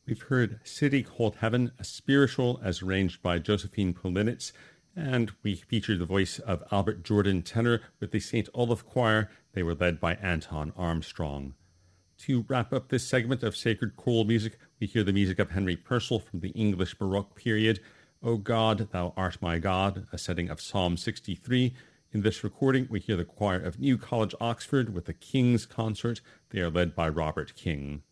We've heard City Called Heaven, a spiritual as arranged by Josephine Polinitz, and we featured the voice of Albert Jordan tenor with the St. Olaf Choir. They were led by Anton Armstrong. To wrap up this segment of Sacred Choral Music, we hear the music of Henry Purcell from the English Baroque period, O God, Thou Art My God, a setting of Psalm 63. In this recording, we hear the choir of New College, Oxford with the King's Consort. They are led by Robert King.